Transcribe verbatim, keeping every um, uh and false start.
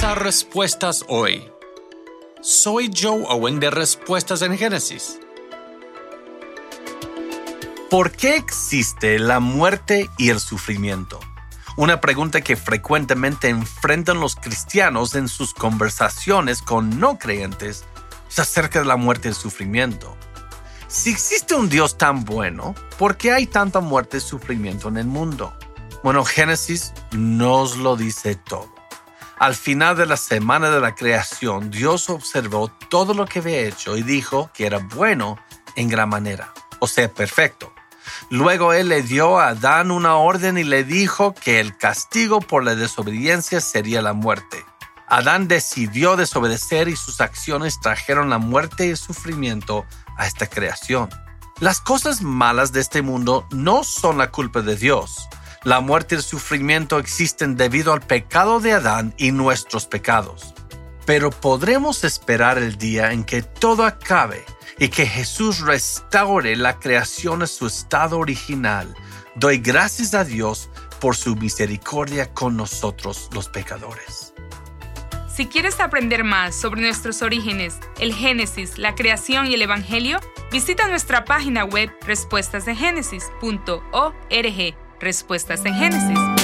Bienvenidos a Respuestas Hoy. Soy Joe Owen de Respuestas en Génesis. ¿Por qué existe la muerte y el sufrimiento? Una pregunta que frecuentemente enfrentan los cristianos en sus conversaciones con no creyentes es acerca de la muerte y el sufrimiento. Si existe un Dios tan bueno, ¿por qué hay tanta muerte y sufrimiento en el mundo? Bueno, Génesis nos lo dice todo. Al final de la semana de la creación, Dios observó todo lo que había hecho y dijo que era bueno en gran manera, o sea, perfecto. Luego Él le dio a Adán una orden y le dijo que el castigo por la desobediencia sería la muerte. Adán decidió desobedecer y sus acciones trajeron la muerte y el sufrimiento a esta creación. Las cosas malas de este mundo no son la culpa de Dios. La muerte y el sufrimiento existen debido al pecado de Adán y nuestros pecados. Pero podremos esperar el día en que todo acabe y que Jesús restaure la creación a su estado original. Doy gracias a Dios por su misericordia con nosotros los pecadores. Si quieres aprender más sobre nuestros orígenes, el Génesis, la creación y el Evangelio, visita nuestra página web respuestas en génesis punto org. Respuestas en Génesis.